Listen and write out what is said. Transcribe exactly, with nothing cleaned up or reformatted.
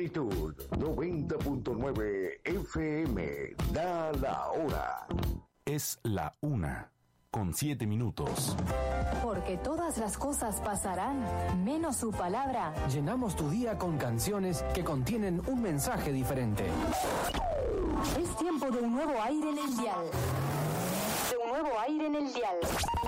Plenitud noventa punto nueve F M. Da la hora. Es la una, con siete minutos. Porque todas las cosas pasarán, menos su palabra. Llenamos tu día con canciones que contienen un mensaje diferente. Es tiempo de un nuevo aire en el dial. De un nuevo aire en el dial.